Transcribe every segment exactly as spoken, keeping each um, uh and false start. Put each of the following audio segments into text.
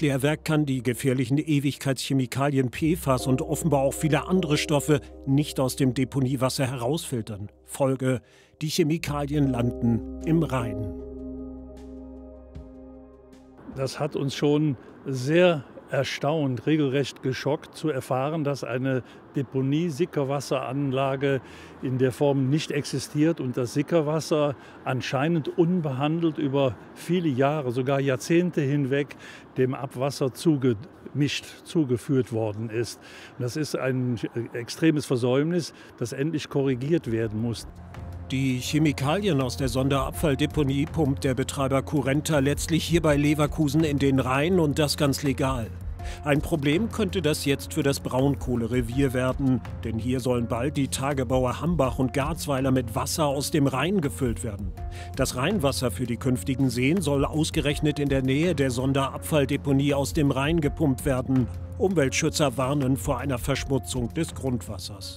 Klärwerk kann die gefährlichen Ewigkeitschemikalien P F A S und offenbar auch viele andere Stoffe nicht aus dem Deponiewasser herausfiltern. Folge: die Chemikalien landen im Rhein. Das hat uns schon sehr erstaunt, regelrecht geschockt zu erfahren, dass eine Deponie-Sickerwasseranlage in der Form nicht existiert und das Sickerwasser anscheinend unbehandelt über viele Jahre, sogar Jahrzehnte hinweg dem Abwasser zugemischt, zugeführt worden ist. Das ist ein extremes Versäumnis, das endlich korrigiert werden muss. Die Chemikalien aus der Sonderabfalldeponie pumpt der Betreiber Currenta letztlich hier bei Leverkusen in den Rhein, und das ganz legal. Ein Problem könnte das jetzt für das Braunkohlerevier werden, denn hier sollen bald die Tagebaue Hambach und Garzweiler mit Wasser aus dem Rhein gefüllt werden. Das Rheinwasser für die künftigen Seen soll ausgerechnet in der Nähe der Sonderabfalldeponie aus dem Rhein gepumpt werden. Umweltschützer warnen vor einer Verschmutzung des Grundwassers.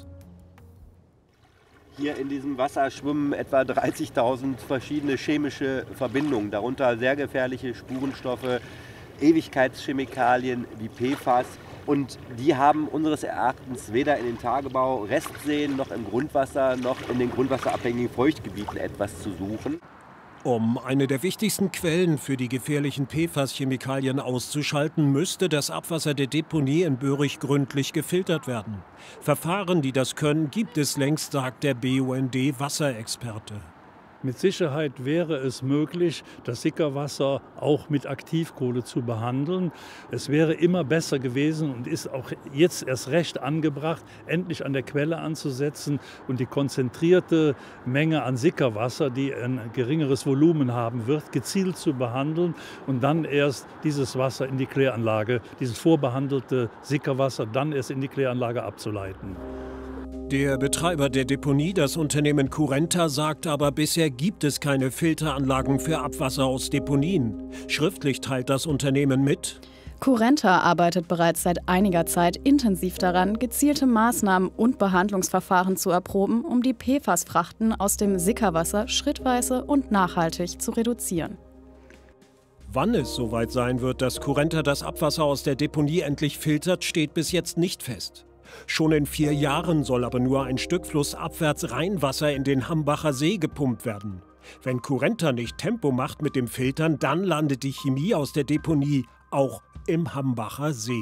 Hier in diesem Wasser schwimmen etwa dreißigtausend verschiedene chemische Verbindungen, darunter sehr gefährliche Spurenstoffe, Ewigkeitschemikalien wie P F A S. Und die haben unseres Erachtens weder in den Tagebau, Restseen noch im Grundwasser noch in den grundwasserabhängigen Feuchtgebieten etwas zu suchen. Um eine der wichtigsten Quellen für die gefährlichen P F A S-Chemikalien auszuschalten, müsste das Abwasser der Deponie in Böhrig gründlich gefiltert werden. Verfahren, die das können, gibt es längst, sagt der B U N D-Wasserexperte. Mit Sicherheit wäre es möglich, das Sickerwasser auch mit Aktivkohle zu behandeln. Es wäre immer besser gewesen und ist auch jetzt erst recht angebracht, endlich an der Quelle anzusetzen und die konzentrierte Menge an Sickerwasser, die ein geringeres Volumen haben wird, gezielt zu behandeln und dann erst dieses Wasser in die Kläranlage, dieses vorbehandelte Sickerwasser, dann erst in die Kläranlage abzuleiten. Der Betreiber der Deponie, das Unternehmen Currenta, sagt aber, bisher gibt es keine Filteranlagen für Abwasser aus Deponien. Schriftlich teilt das Unternehmen mit: Currenta arbeitet bereits seit einiger Zeit intensiv daran, gezielte Maßnahmen und Behandlungsverfahren zu erproben, um die P F A S-Frachten aus dem Sickerwasser schrittweise und nachhaltig zu reduzieren. Wann es soweit sein wird, dass Currenta das Abwasser aus der Deponie endlich filtert, steht bis jetzt nicht fest. Schon in vier Jahren soll aber nur ein Stück flussabwärts Rheinwasser in den Hambacher See gepumpt werden. Wenn Currenta nicht Tempo macht mit dem Filtern, dann landet die Chemie aus der Deponie auch im Hambacher See.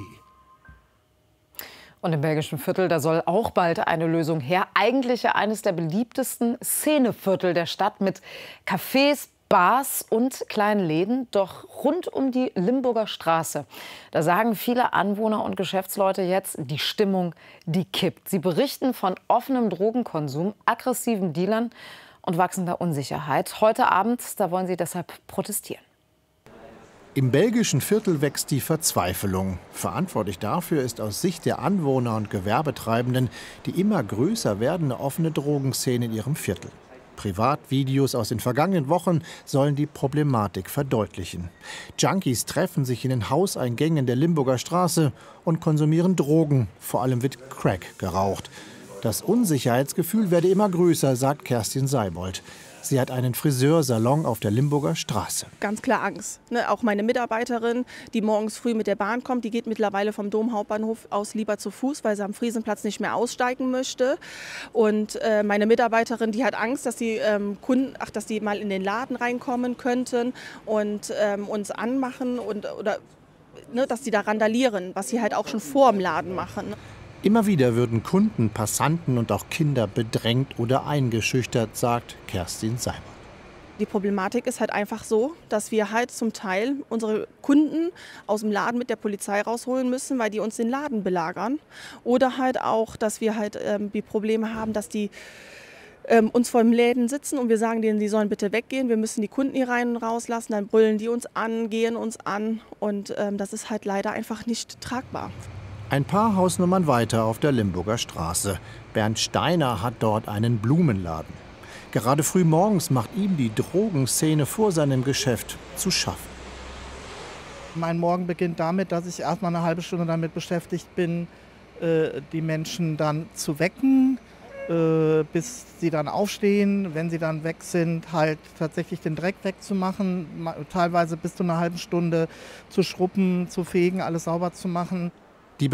Und im belgischen Viertel, da soll auch bald eine Lösung her. Eigentlich ja eines der beliebtesten Szeneviertel der Stadt mit Cafés, Bars und kleinen Läden, doch rund um die Limburger Straße. Da sagen viele Anwohner und Geschäftsleute jetzt, die Stimmung, die kippt. Sie berichten von offenem Drogenkonsum, aggressiven Dealern und wachsender Unsicherheit. Heute Abend, da wollen sie deshalb protestieren. Im belgischen Viertel wächst die Verzweiflung. Verantwortlich dafür ist aus Sicht der Anwohner und Gewerbetreibenden die immer größer werdende offene Drogenszene in ihrem Viertel. Privatvideos aus den vergangenen Wochen sollen die Problematik verdeutlichen. Junkies treffen sich in den Hauseingängen der Limburger Straße und konsumieren Drogen. Vor allem wird Crack geraucht. Das Unsicherheitsgefühl werde immer größer, sagt Kerstin Seibold. Sie hat einen Friseursalon auf der Limburger Straße. Ganz klar Angst. Ne, auch meine Mitarbeiterin, die morgens früh mit der Bahn kommt, die geht mittlerweile vom Domhauptbahnhof aus lieber zu Fuß, weil sie am Friesenplatz nicht mehr aussteigen möchte. Und äh, meine Mitarbeiterin, die hat Angst, dass die ähm, Kunden, ach, dass die mal in den Laden reinkommen könnten und ähm, uns anmachen und oder ne, dass die da randalieren, was sie halt auch schon vor dem Laden machen. Immer wieder würden Kunden, Passanten und auch Kinder bedrängt oder eingeschüchtert, sagt Kerstin Seibold. Die Problematik ist halt einfach so, dass wir halt zum Teil unsere Kunden aus dem Laden mit der Polizei rausholen müssen, weil die uns den Laden belagern. Oder halt auch, dass wir halt ähm, die Probleme haben, dass die ähm, uns vor den Läden sitzen und wir sagen denen, die sollen bitte weggehen. Wir müssen die Kunden hier rein und rauslassen, dann brüllen die uns an, gehen uns an. Und ähm, das ist halt leider einfach nicht tragbar. Ein paar Hausnummern weiter auf der Limburger Straße. Bernd Steiner hat dort einen Blumenladen. Gerade früh morgens macht ihm die Drogenszene vor seinem Geschäft zu schaffen. Mein Morgen beginnt damit, dass ich erst mal eine halbe Stunde damit beschäftigt bin, die Menschen dann zu wecken, äh, bis sie dann aufstehen. Wenn sie dann weg sind, halt tatsächlich den Dreck wegzumachen, teilweise bis zu einer halben Stunde zu schrubben, zu fegen, alles sauber zu machen.